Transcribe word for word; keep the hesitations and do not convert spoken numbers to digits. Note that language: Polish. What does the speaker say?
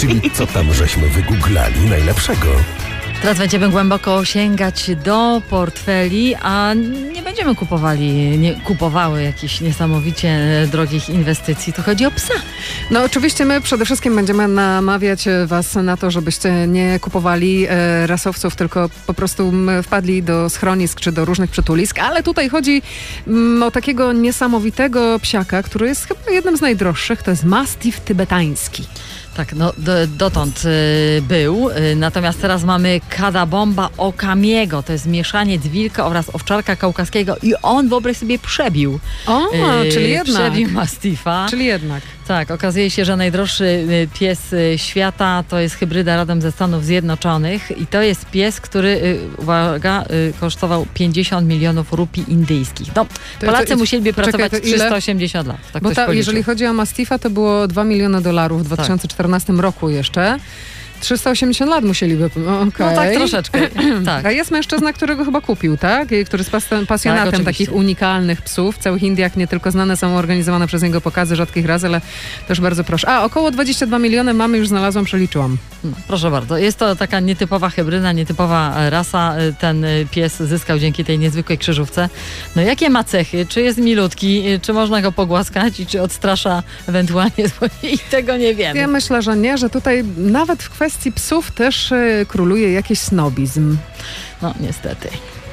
Czyli co tam żeśmy wygooglali najlepszego? Teraz będziemy głęboko sięgać do portfeli, a nie będziemy kupowali, nie kupowały jakichś niesamowicie drogich inwestycji. Tu chodzi o psa. No oczywiście my przede wszystkim będziemy namawiać was na to, żebyście nie kupowali e, rasowców, tylko po prostu m, wpadli do schronisk czy do różnych przytulisk, ale tutaj chodzi m, o takiego niesamowitego psiaka, który jest chyba jednym z najdroższych, to jest mastiff tybetański. Tak, no do, dotąd y, był, y, natomiast teraz mamy Kadabomba Okamiego, to jest mieszaniec wilka oraz owczarka kaukaskiego i on, wyobraź sobie, przebił. O, y, czyli jednak. Przebił Mastiffa. Czyli jednak. Tak, okazuje się, że najdroższy y, pies y, świata to jest hybryda rodem ze Stanów Zjednoczonych i to jest pies, który, y, uwaga, y, kosztował pięćdziesiąt milionów rupii indyjskich. No, To- Polacy to- musieliby poczekaj, pracować to ile? trzysta osiemdziesiąt lat. Tak Bo ktoś ta, policzył. jeżeli chodzi o Mastiffa, to było dwa miliony dolarów w dwa tysiące czternastym roku jeszcze. trzysta osiemdziesiąt lat musieliby. Okay. No tak, troszeczkę. Tak. A jest mężczyzna, którego chyba kupił, tak? I który jest pas- pasjonatem Tak, takich oczywiście. unikalnych psów. W całych Indiach nie tylko znane są organizowane przez niego pokazy rzadkich raz, ale też bardzo proszę. A, około dwadzieścia dwa miliony mamy, już znalazłam, przeliczyłam. No, proszę bardzo. Jest to taka nietypowa hybryda, nietypowa rasa. Ten pies zyskał dzięki tej niezwykłej krzyżówce. No jakie ma cechy? Czy jest milutki? Czy można go pogłaskać? I czy odstrasza ewentualnie złodziei? I tego nie wiemy. Ja myślę, że nie, że tutaj nawet w kwestii psów też y, króluje jakiś snobizm. No niestety.